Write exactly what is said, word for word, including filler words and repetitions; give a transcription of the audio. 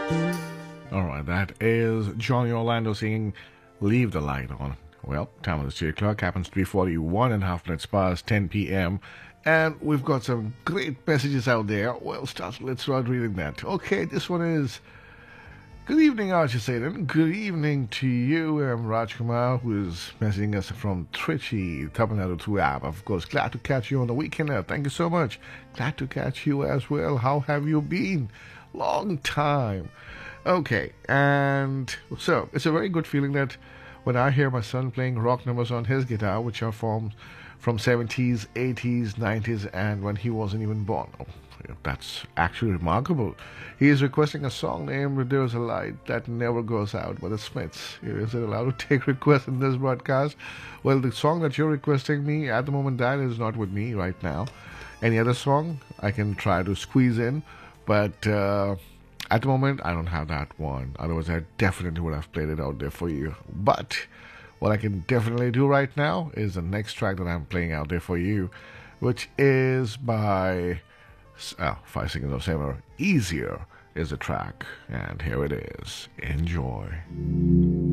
All right, that is Johnny Orlando singing Leave the Light On. Well, time of the studio clock happens to be forty-one and a half minutes past ten p.m. And we've got some great messages out there. Well, start, let's start reading that. Okay, this one is good evening, Archie Saden. Good evening to you. I'm Raj Kumar, who is messaging us from Trichy, Tamil Nadu through app. Of course, glad to catch you on the weekend. Uh, Thank you so much. Glad to catch you as well. How have you been? Long time. Okay, and so it's a very good feeling that when I hear my son playing rock numbers on his guitar, which are from from seventies, eighties, nineties, and when he wasn't even born. Oh, that's actually remarkable. He is requesting a song named There's a Light That Never Goes Out by the Smiths. Is it allowed to take requests in this broadcast? Well, the song that you're requesting me at the moment, that is not with me right now. Any other song I can try to squeeze in, but uh, at the moment, I don't have that one. Otherwise, I definitely would have played it out there for you. But what I can definitely do right now is the next track that I'm playing out there for you, which is by uh, Five Seconds of Summer. Easier is the track. And here it is. Enjoy.